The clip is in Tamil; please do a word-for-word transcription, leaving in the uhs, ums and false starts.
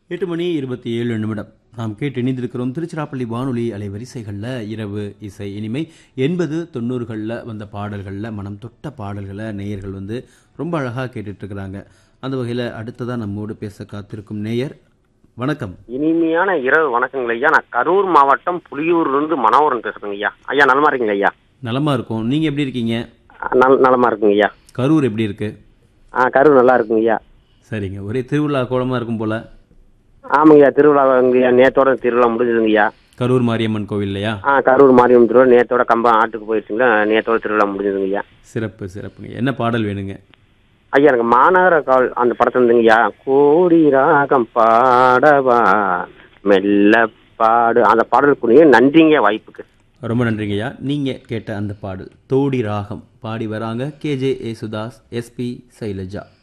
எட்டு மணி இருபத்தி ஏழு நிமிடம் நாம் கேட்டு இணைந்திருக்கிறோம் திருச்சிராப்பள்ளி வானொலி அலைவரிசைகளில் இரவு இசை இனிமை. எண்பது தொண்ணூறுகளில் வந்த பாடல்களில் மனம் தொட்ட பாடல்களை நேயர்கள் வந்து ரொம்ப அழகாக கேட்டுட்ருக்கிறாங்க. அந்த வகையில் அடுத்ததாக நம்மோடு பேச காத்திருக்கும் நேயர். வணக்கம். இனிமையான இரவு வணக்கங்கள் ஐயா. நான் கரூர் மாவட்டம் புலியூர்லேருந்து மனோகரன் பேசுகிறேங்க ஐயா. ஐயா நலமா இருக்கீங்க ஐயா? நலமாக இருக்கும். நீங்கள் எப்படி இருக்கீங்க? நல் நலமா இருக்குங்க ஐயா. கரூர் எப்படி இருக்கு? ஆ கரூர் நல்லா இருக்குங்க ஐயா. சரிங்க. ஒரே திருவிழா கோலமாக இருக்கும் போல். ஆமாங்கய்யா, திருவிழாங்கய்யா. நேத்தோட திருவிழா முடிஞ்சதுங்கய்யா. கரூர் மாரியம்மன் கோவில் இல்லையா? ஆ கரூர் மாரியம்மன் திருவிழா நேத்தோட கம்பம் ஆட்டுக்கு போயிடுச்சுங்களா, நேத்தோட திருவிழா முடிஞ்சதுங்கய்யா. சிறப்பு சிறப்புங்க. என்ன பாடல் வேணுங்க? ஐயா எனக்கு மாநகர கால் அந்த படத்துல இருந்துங்கய்யா, கோடி ராகம் பாடவா மெல்ல பாடு அந்த பாடலுக்குரிய நன்றிங்க வாய்ப்புக்கு. ரொம்ப நன்றிங்கய்யா. நீங்கள் கேட்ட அந்த பாடல் தோடி ராகம் பாடி வராங்க கேஜே ஏசுதாஸ், எஸ்பி சைலஜா.